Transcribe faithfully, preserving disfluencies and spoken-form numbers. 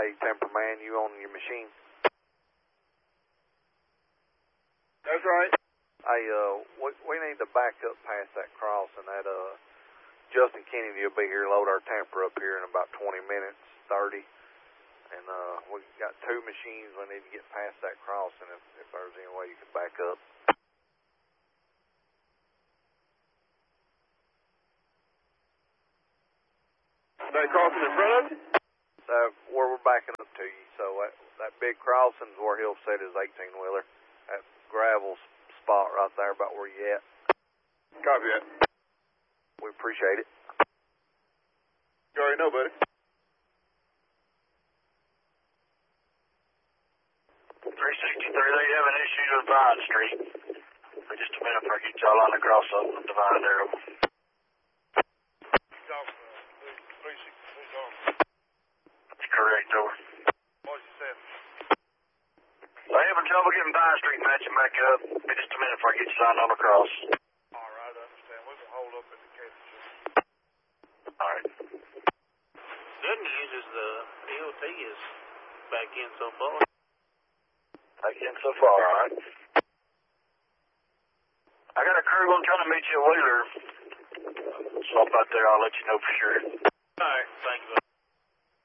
Hey, Temperman, you on your machine? That's right. Hey, uh, we, we need to back up past that crossing. That, uh, Justin Kennedy will be here, load our tamper up here in about twenty minutes, thirty. And, uh, we got two machines. We need to get past that crossing if, if there's any way you can back up. That crossing in front of you? So, where we're backing up to you. So, that, that big crossing's where he'll set his eighteen-wheeler. That gravel spot right there about where you at. Copy that. We appreciate it. You already know, buddy. three sixty-three, they have an issue with Vine Street. For just a minute before I get y'all on the crossover with Divine Arrow. three sixty-three gone. That's correct, over. What you said? They having trouble getting Vine Street matching back up. Be just a minute before I get you signed on the cross. All right, I understand. We're going to hold up in the case. All right. Good news is the D O T is back in so far. Back in so far, all right. I got a crew going to try to meet you at Wheeler. Swap out there, I'll let you know for sure. All right, thank you.